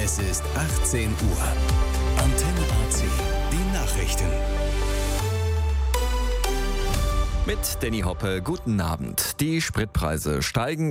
Es ist 18 Uhr. Antenne AC, die Nachrichten. Mit Danny Hoppe, guten Abend. Die Spritpreise steigen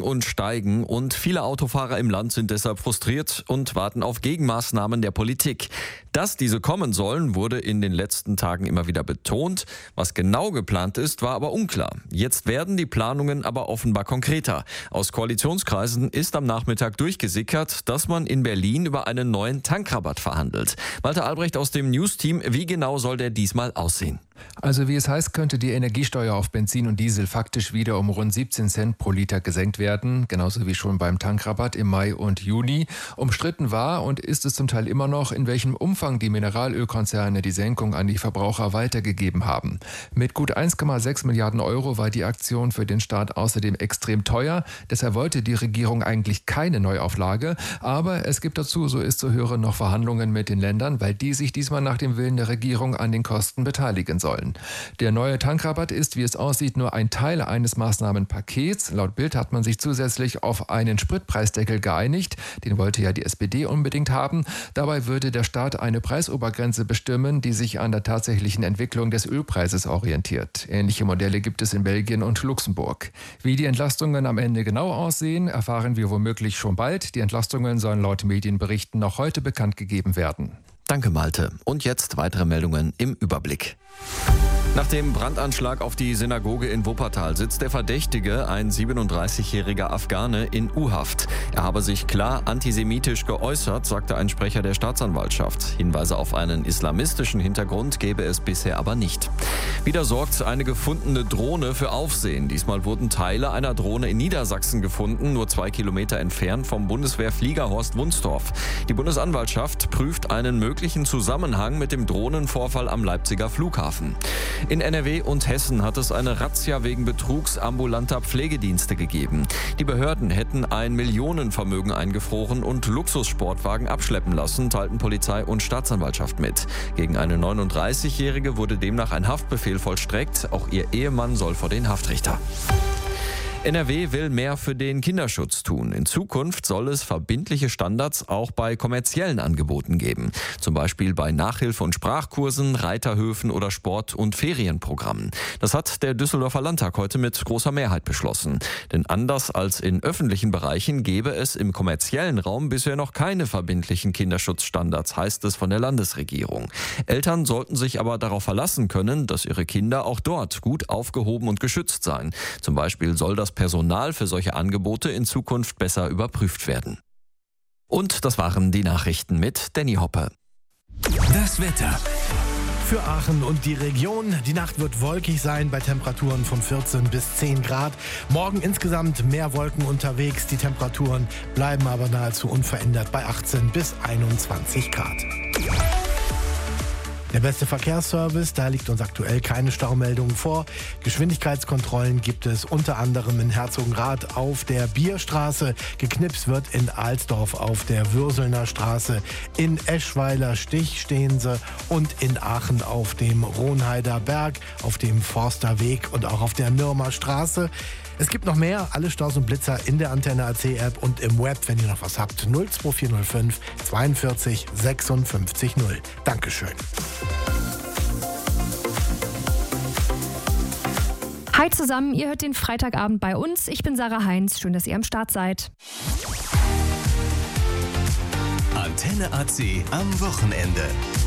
und viele Autofahrer im Land sind deshalb frustriert und warten auf Gegenmaßnahmen der Politik. Dass diese kommen sollen, wurde in den letzten Tagen immer wieder betont. Was genau geplant ist, war aber unklar. Jetzt werden die Planungen aber offenbar konkreter. Aus Koalitionskreisen ist am Nachmittag durchgesickert, dass man in Berlin über einen neuen Tankrabatt verhandelt. Walter Albrecht aus dem News-Team, wie genau soll der diesmal aussehen? Also wie es heißt, könnte die Energiesteuer auf Benzin und Diesel faktisch wieder um rund 17 Cent pro Liter gesenkt werden, genauso wie schon beim Tankrabatt im Mai und Juni. Umstritten war und ist es zum Teil immer noch, in welchem Umfang die Mineralölkonzerne die Senkung an die Verbraucher weitergegeben haben. Mit gut 1,6 Milliarden Euro war die Aktion für den Staat außerdem extrem teuer. Deshalb wollte die Regierung eigentlich keine Neuauflage. Aber es gibt dazu, so ist zu hören, noch Verhandlungen mit den Ländern, weil die sich diesmal nach dem Willen der Regierung an den Kosten beteiligen sollen. Der neue Tankrabatt ist, wie es aussieht, nur ein Teil eines Maßnahmenpakets. Laut Bild hat man sich zusätzlich auf einen Spritpreisdeckel geeinigt. Den wollte ja die SPD unbedingt haben. Dabei würde der Staat eine Preisobergrenze bestimmen, die sich an der tatsächlichen Entwicklung des Ölpreises orientiert. Ähnliche Modelle gibt es in Belgien und Luxemburg. Wie die Entlastungen am Ende genau aussehen, erfahren wir womöglich schon bald. Die Entlastungen sollen laut Medienberichten noch heute bekannt gegeben werden. Danke, Malte. Und jetzt weitere Meldungen im Überblick. Nach dem Brandanschlag auf die Synagoge in Wuppertal sitzt der Verdächtige, ein 37-jähriger Afghane, in U-Haft. Er habe sich klar antisemitisch geäußert, sagte ein Sprecher der Staatsanwaltschaft. Hinweise auf einen islamistischen Hintergrund gebe es bisher aber nicht. Wieder sorgt eine gefundene Drohne für Aufsehen. Diesmal wurden Teile einer Drohne in Niedersachsen gefunden, nur 2 Kilometer entfernt vom Bundeswehrfliegerhorst Wunstorf. Die Bundesanwaltschaft prüft einen möglichen Zusammenhang mit dem Drohnenvorfall am Leipziger Flughafen. In NRW und Hessen hat es eine Razzia wegen Betrugs ambulanter Pflegedienste gegeben. Die Behörden hätten ein Millionenvermögen eingefroren und Luxussportwagen abschleppen lassen, teilten Polizei und Staatsanwaltschaft mit. Gegen eine 39-Jährige wurde demnach ein Haftbefehl vollstreckt. Auch ihr Ehemann soll vor den Haftrichter. NRW will mehr für den Kinderschutz tun. In Zukunft soll es verbindliche Standards auch bei kommerziellen Angeboten geben. Zum Beispiel bei Nachhilfe- und Sprachkursen, Reiterhöfen oder Sport- und Ferienprogrammen. Das hat der Düsseldorfer Landtag heute mit großer Mehrheit beschlossen. Denn anders als in öffentlichen Bereichen gäbe es im kommerziellen Raum bisher noch keine verbindlichen Kinderschutzstandards, heißt es von der Landesregierung. Eltern sollten sich aber darauf verlassen können, dass ihre Kinder auch dort gut aufgehoben und geschützt seien. Zum Beispiel soll das Personal für solche Angebote in Zukunft besser überprüft werden. Und das waren die Nachrichten mit Danny Hoppe. Das Wetter. Für Aachen und die Region. Die Nacht wird wolkig sein bei Temperaturen von 14 bis 10 Grad. Morgen insgesamt mehr Wolken unterwegs. Die Temperaturen bleiben aber nahezu unverändert bei 18 bis 21 Grad. Der beste Verkehrsservice, da liegt uns aktuell keine Staumeldungen vor. Geschwindigkeitskontrollen gibt es unter anderem in Herzogenrath auf der Bierstraße. Geknipst wird in Alsdorf auf der Würselner Straße. In Eschweiler Stich stehen sie und in Aachen auf dem Ronheider Berg, auf dem Forsterweg und auch auf der Nürmer Straße. Es gibt noch mehr, alle Staus und Blitzer in der Antenne AC App und im Web, wenn ihr noch was habt. 02405 42 56 0. Dankeschön. Hi zusammen, ihr hört den Freitagabend bei uns. Ich bin Sarah Heinz, schön, dass ihr am Start seid. Antenne AC am Wochenende.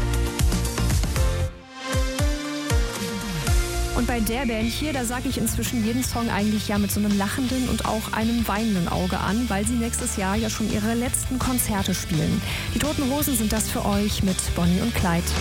Und bei der Band hier, da sage ich inzwischen jeden Song eigentlich ja mit so einem lachenden und auch einem weinenden Auge an, weil sie nächstes Jahr ja schon ihre letzten Konzerte spielen. Die Toten Hosen sind das für euch mit Bonnie und Clyde.